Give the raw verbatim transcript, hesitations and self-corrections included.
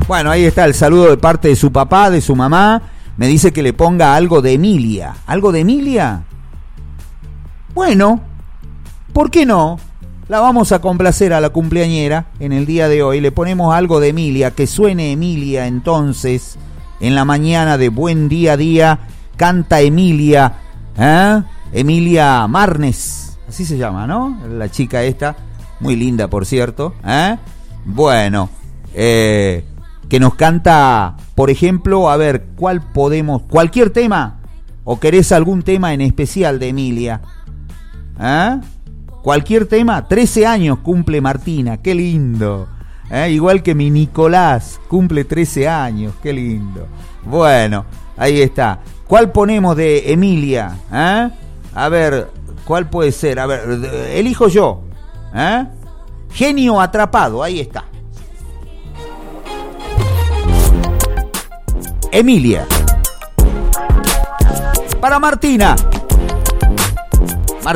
Bueno, ahí está el saludo de parte de su papá, de su mamá. Me dice que le ponga algo de Emilia. ¿Algo de Emilia? Bueno, ¿por qué no? La vamos a complacer a la cumpleañera en el día de hoy. Le ponemos algo de Emilia, que suene Emilia entonces. En la mañana de Buen Día a Día, canta Emilia, ¿eh? Emilia Marnes, así se llama, ¿no? La chica esta, muy linda por cierto, ¿eh? Bueno, eh, que nos canta, por ejemplo, a ver, ¿cuál podemos? ¿Cualquier tema? ¿O querés algún tema en especial de Emilia? ¿Eh? Cualquier tema. Trece años cumple Martina, qué lindo. ¿Eh? Igual que mi Nicolás, cumple trece años, qué lindo. Bueno, ahí está. ¿Cuál ponemos de Emilia? ¿Eh? A ver, ¿cuál puede ser? A ver, elijo yo. ¿Eh? Genio atrapado, ahí está. Emilia. Para Martina.